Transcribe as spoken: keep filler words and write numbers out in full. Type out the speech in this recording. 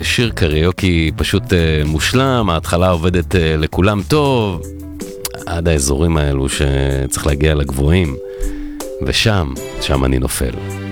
שיר קריוקי פשוט מושלם, ההתחלה עובדת לכולם טוב, עד האזורים האלו שצריך להגיע לגבוהים, ושם, שם אני נופל.